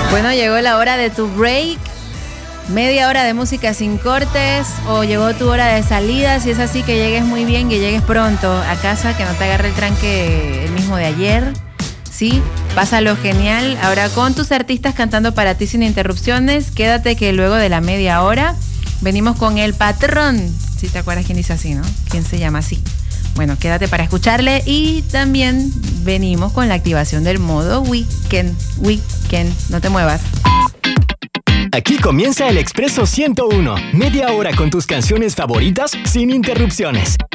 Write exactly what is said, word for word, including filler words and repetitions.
Bueno, llegó la hora de tu break. Media hora de música sin cortes, o llegó tu hora de salida. Si es así, que llegues muy bien, que llegues pronto a casa, que no te agarre el tranque el mismo de ayer. Sí, pásalo genial. Ahora con tus artistas cantando para ti sin interrupciones. Quédate, que luego de la media hora venimos con el patrón. Si te acuerdas quién dice así, ¿no? ¿Quién se llama así? Bueno, quédate para escucharle, y también venimos con la activación del modo weekend. Weekend, no te muevas. Aquí comienza el Expreso ciento uno. Media hora con tus canciones favoritas sin interrupciones.